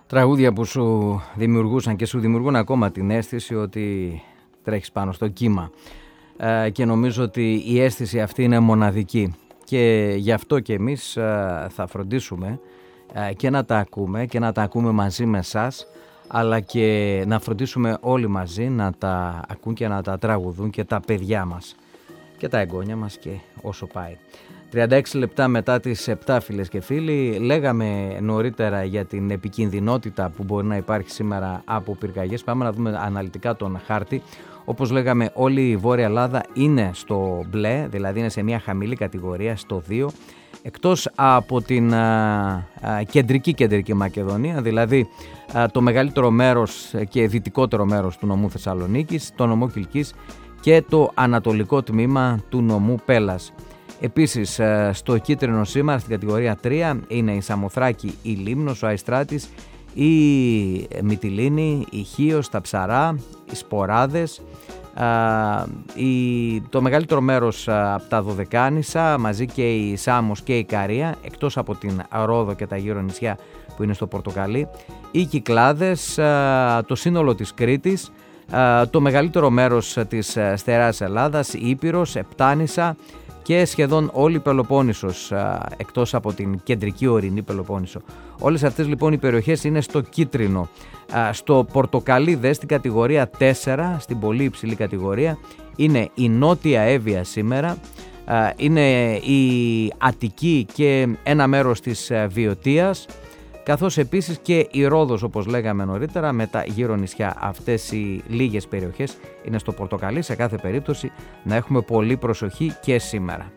Τραγούδια που σου δημιουργούσαν και σου δημιουργούν ακόμα την αίσθηση ότι τρέχεις πάνω στο κύμα. Και νομίζω ότι η αίσθηση αυτή είναι μοναδική. Και γι' αυτό και εμείς θα φροντίσουμε και να τα ακούμε και να τα ακούμε μαζί με εσάς, αλλά και να φροντίσουμε όλοι μαζί να τα ακούν και να τα τραγουδούν και τα παιδιά μας και τα εγγόνια μας και όσο πάει. 36 λεπτά μετά τις 7, φίλες και φίλοι, λέγαμε νωρίτερα για την επικινδυνότητα που μπορεί να υπάρχει σήμερα από πυρκαγιές. Πάμε να δούμε αναλυτικά τον χάρτη. Όπως λέγαμε, όλη η Βόρεια Ελλάδα είναι στο μπλε, δηλαδή είναι σε μια χαμηλή κατηγορία, στο 2, εκτός από την κεντρική Μακεδονία, δηλαδή το μεγαλύτερο μέρος και δυτικότερο μέρος του νομού Θεσσαλονίκης, το νομό Κιλκής και το ανατολικό τμήμα του νομού Πέλλας. Επίσης στο κίτρινο σήμερα στην κατηγορία 3 είναι η Σαμοθράκη, η Λίμνος, ο Αϊστράτης, η Μυτιλήνη, η Χίος, τα Ψαρά, οι Σποράδες, το μεγαλύτερο μέρος από τα Δωδεκάνησα, μαζί και η Σάμος και η Καρία, εκτός από την Ρόδο και τα γύρω νησιά που είναι στο Πορτοκαλί, οι Κυκλάδες, το σύνολο της Κρήτης, το μεγαλύτερο μέρος της Στερεάς Ελλάδας, η Ήπειρος, Επτάνησα και σχεδόν όλη η Πελοπόννησος, εκτός από την κεντρική ορεινή Πελοπόννησο. Όλες αυτές λοιπόν οι περιοχές είναι στο κίτρινο. Στο πορτοκαλί στην κατηγορία 4, στην πολύ υψηλή κατηγορία, είναι η Νότια Εύβοια σήμερα, είναι η Αττική και ένα μέρος της Βιωτίας, καθώς επίσης και η Ρόδος, όπως λέγαμε νωρίτερα, με τα γύρω νησιά. Αυτές οι λίγες περιοχές είναι στο πορτοκαλί. Σε κάθε περίπτωση να έχουμε πολύ προσοχή και σήμερα.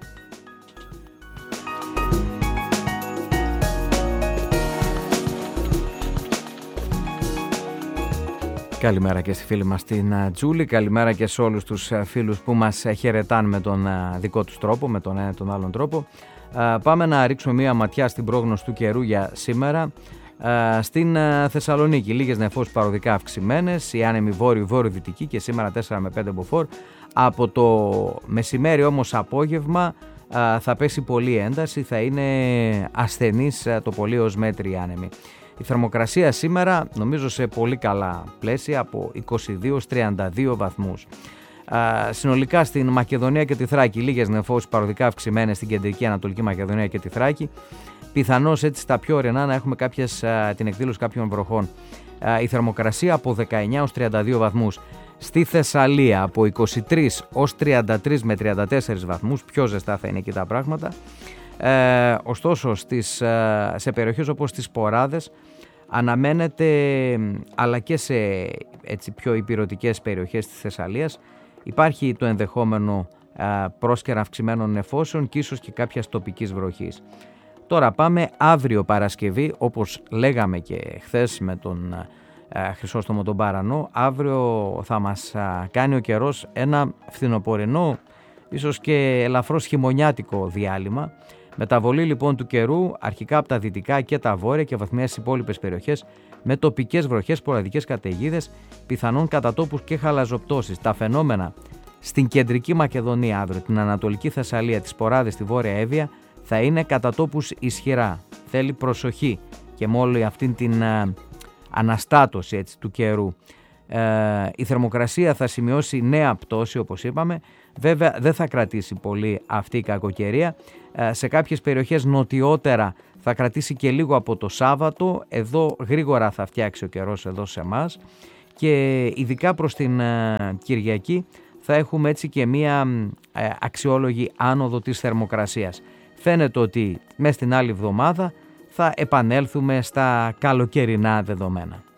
Καλημέρα και στη φίλη μας την Τζούλη, καλημέρα και σε όλους τους φίλους που μας χαιρετάνε με τον δικό τους τρόπο, με τον ένα τον άλλον τρόπο. Πάμε να ρίξουμε μία ματιά στην πρόγνωση του καιρού για σήμερα. Στην Θεσσαλονίκη λίγες νεφώσεις παροδικά αυξημένες, η άνεμη βόρειο-βορειοδυτική και σήμερα 4 με 5 μποφόρ. Από το μεσημέρι όμως απόγευμα θα πέσει πολύ ένταση, θα είναι ασθενής το πολύ ως μέτρη άνεμη. Η θερμοκρασία σήμερα νομίζω σε πολύ καλά πλαίσια, από 22-32 βαθμούς. Συνολικά στην Μακεδονία και τη Θράκη λίγες νεφώσεις παροδικά αυξημένες στην κεντρική Ανατολική Μακεδονία και τη Θράκη. Πιθανώς έτσι στα πιο ορεινά να έχουμε την εκδήλωση κάποιων βροχών. Η θερμοκρασία από 19-32 βαθμούς. Στη Θεσσαλία από 23 ως 33 με 34 βαθμούς, πιο ζεστά θα είναι εκεί τα πράγματα. Ωστόσο σε περιοχές όπως τις Σποράδες αναμένεται, αλλά και σε έτσι πιο ηπειρωτικές περιοχές της Θεσσαλίας, υπάρχει το ενδεχόμενο πρόσκαιρα αυξημένων νεφώσεων και ίσως και κάποιας τοπικής βροχής. Τώρα πάμε αύριο Παρασκευή, όπως λέγαμε και χθες με τον Χρυσόστομο τον Παρανό, αύριο θα μας κάνει ο καιρός ένα φθινοπορεινό, ίσως και ελαφρώς χειμωνιάτικο διάλειμμα. Μεταβολή λοιπόν του καιρού αρχικά από τα δυτικά και τα βόρεια και βαθμία στις υπόλοιπες περιοχές, με τοπικές βροχές, σποραδικές καταιγίδες, πιθανόν κατά τόπους και χαλαζοπτώσεις. Τα φαινόμενα στην κεντρική Μακεδονία αύριο, την Ανατολική Θεσσαλία, τις Σποράδες, τη Βόρεια Εύβοια θα είναι κατά τόπους ισχυρά. Θέλει προσοχή και με όλη αυτήν την αναστάτωση έτσι, του καιρού. Η θερμοκρασία θα σημειώσει νέα πτώση, όπως είπαμε. Βέβαια δεν θα κρατήσει πολύ αυτή η κακοκαιρία. Σε κάποιες περιοχές νοτιότερα θα κρατήσει και λίγο από το Σάββατο. Εδώ γρήγορα θα φτιάξει ο καιρός εδώ σε εμάς. Και ειδικά προς την Κυριακή θα έχουμε έτσι και μία αξιόλογη άνοδο της θερμοκρασίας. Φαίνεται ότι μέσα στην άλλη εβδομάδα θα επανέλθουμε στα καλοκαιρινά δεδομένα.